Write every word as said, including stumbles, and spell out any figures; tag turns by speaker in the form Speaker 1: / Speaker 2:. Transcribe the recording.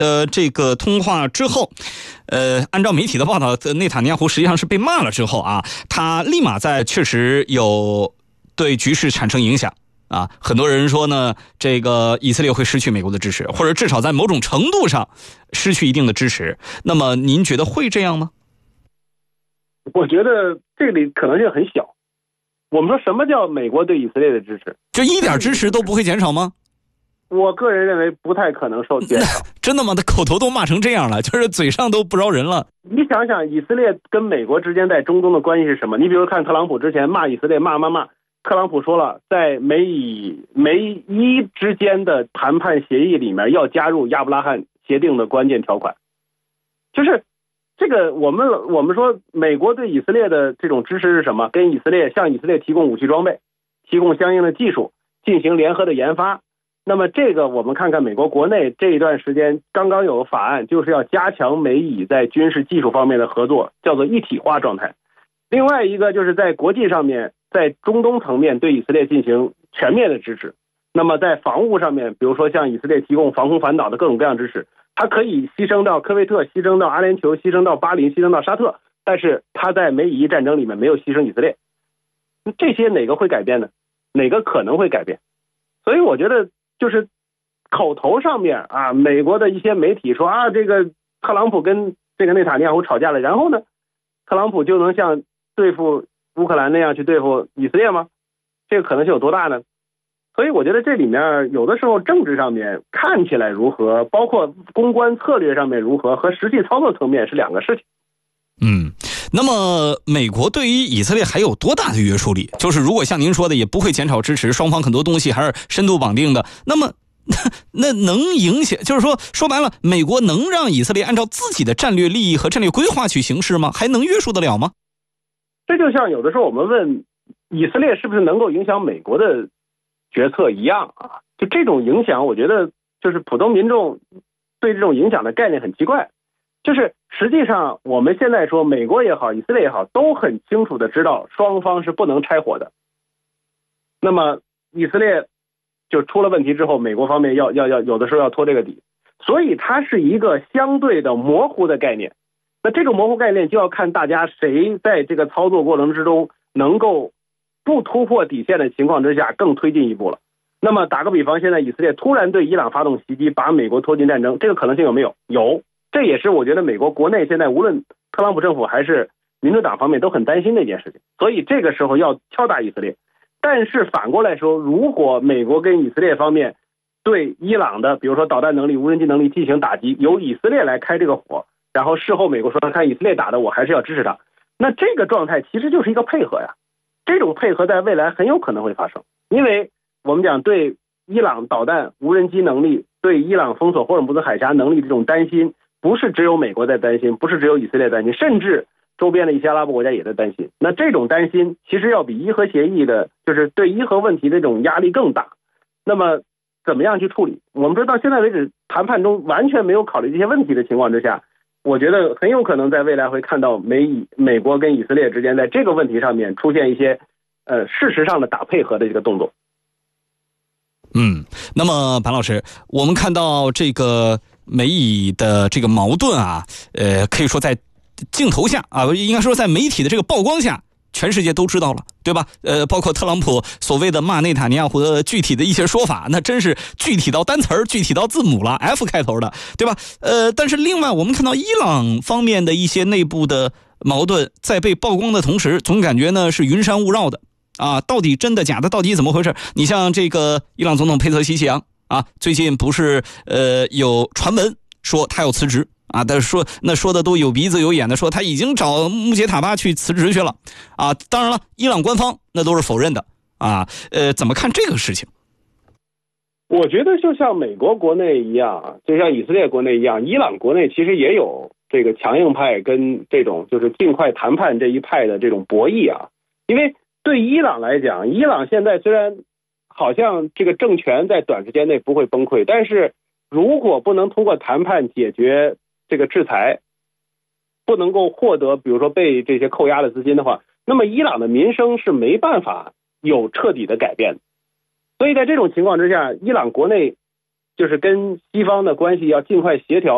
Speaker 1: 呃这个通话之后，呃，按照媒体的报道，内塔尼亚胡实际上是被骂了之后啊，他立马在确实有对局势产生影响啊。很多人说呢，这个以色列会失去美国的支持，或者至少在某种程度上失去一定的支持。那么您觉得会这样吗？
Speaker 2: 我觉得这里可能性很小。我们说什么叫美国对以色列的支持？
Speaker 1: 就一点支持都不会减少吗？
Speaker 2: 我个人认为不太可能受减少。
Speaker 1: 真的吗？他口头都骂成这样了，就是嘴上都不饶人了。
Speaker 2: 你想想，以色列跟美国之间在中东的关系是什么？你比如看特朗普之前骂以色列骂骂骂，特朗普说了，在美以美伊之间的谈判协议里面要加入亚伯拉罕协定的关键条款，就是这个我们我们说美国对以色列的这种支持是什么？跟以色列向以色列提供武器装备，提供相应的技术，进行联合的研发。那么这个我们看看美国国内这一段时间刚刚有法案，就是要加强美以在军事技术方面的合作，叫做一体化状态。另外一个就是在国际上面，在中东层面对以色列进行全面的支持。那么在防务上面，比如说向以色列提供防空反导的各种各样支持，它可以牺牲到科威特，牺牲到阿联酋，牺牲到巴林，牺牲到沙特，但是它在美以伊战争里面没有牺牲以色列。这些哪个会改变呢？哪个可能会改变？所以我觉得就是口头上面啊，美国的一些媒体说啊，这个特朗普跟这个内塔尼亚胡吵架了，然后呢，特朗普就能像对付乌克兰那样去对付以色列吗？这个可能性有多大呢？所以我觉得这里面有的时候政治上面看起来如何，包括公关策略上面如何，和实际操作层面是两个事情。
Speaker 1: 嗯，那么美国对于以色列还有多大的约束力？就是如果像您说的也不会减少支持，双方很多东西还是深度绑定的，那么那能影响，就是说说白了，美国能让以色列按照自己的战略利益和战略规划去行事吗？还能约束得了吗？
Speaker 2: 这就像有的时候我们问以色列是不是能够影响美国的决策一样啊，就这种影响，我觉得就是普通民众对这种影响的概念很奇怪。就是实际上我们现在说美国也好，以色列也好，都很清楚的知道双方是不能拆伙的。那么以色列就出了问题之后，美国方面要要要有的时候要拖这个底，所以它是一个相对的模糊的概念。那这个模糊概念就要看大家谁在这个操作过程之中能够不突破底线的情况之下更推进一步了。那么打个比方，现在以色列突然对伊朗发动袭击，把美国拖进战争，这个可能性有没有？有。这也是我觉得美国国内现在无论特朗普政府还是民主党方面都很担心的一件事情，所以这个时候要敲打以色列。但是反过来说，如果美国跟以色列方面对伊朗的比如说导弹能力、无人机能力进行打击，由以色列来开这个火，然后事后美国说看以色列打的，我还是要支持他，那这个状态其实就是一个配合呀。这种配合在未来很有可能会发生，因为我们讲对伊朗导弹、无人机能力、对伊朗封锁霍尔木兹海峡能力这种担心，不是只有美国在担心，不是只有以色列担心，甚至周边的一些阿拉伯国家也在担心。那这种担心其实要比伊核协议的，就是对伊核问题的这种压力更大。那么怎么样去处理？我们说到现在为止，谈判中完全没有考虑这些问题的情况之下，我觉得很有可能在未来会看到美以美国跟以色列之间在这个问题上面出现一些呃事实上的打配合的这个动作。
Speaker 1: 嗯，那么潘老师，我们看到这个美以的这个矛盾啊，呃，可以说在镜头下啊，应该说在媒体的这个曝光下，全世界都知道了，对吧？呃，包括特朗普所谓的骂内塔尼亚胡的具体的一些说法，那真是具体到单词儿、具体到字母了 ，F 开头的，对吧？呃，但是另外我们看到伊朗方面的一些内部的矛盾在被曝光的同时，总感觉呢是云山雾绕的啊，到底真的假的，到底怎么回事？你像这个伊朗总统佩泽西奇扬啊，最近不是呃有传闻说他要辞职啊，但是说那说的都有鼻子有眼的，说他已经找穆杰塔巴去辞职去了啊。当然了，伊朗官方那都是否认的啊。呃，怎么看这个事情？
Speaker 2: 我觉得就像美国国内一样，就像以色列国内一样，伊朗国内其实也有这个强硬派跟这种就是尽快谈判这一派的这种博弈啊。因为对伊朗来讲，伊朗现在虽然好像这个政权在短时间内不会崩溃，但是如果不能通过谈判解决这个制裁，不能够获得比如说被这些扣押的资金的话，那么伊朗的民生是没办法有彻底的改变的。所以在这种情况之下，伊朗国内就是跟西方的关系要尽快协调。